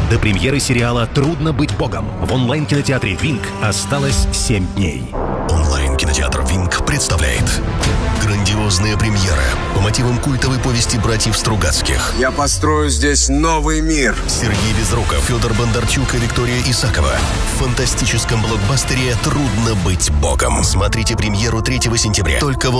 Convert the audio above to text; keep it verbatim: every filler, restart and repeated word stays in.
До премьеры сериала «Трудно быть богом» в онлайн-кинотеатре «Винк» осталось семь дней. Онлайн-кинотеатр «Винк» представляет грандиозная премьера по мотивам культовой повести братьев Стругацких. Я построю здесь новый мир. Сергей Безруков, Федор Бондарчук и Виктория Исакова в фантастическом блокбастере «Трудно быть богом». Смотрите премьеру третьего сентября только в